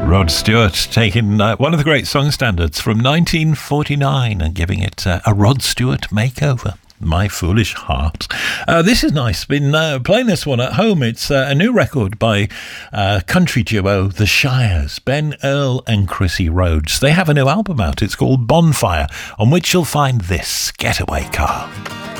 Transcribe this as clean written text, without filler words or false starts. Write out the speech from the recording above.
Rod Stewart taking one of the great song standards from 1949 and giving it a Rod Stewart makeover. My Foolish Heart. This is nice. Been playing this one at home. It's a new record by country duo The Shires, Ben Earl and Chrissy Rhodes. They have a new album out. It's called Bonfire, on which you'll find this Getaway Car.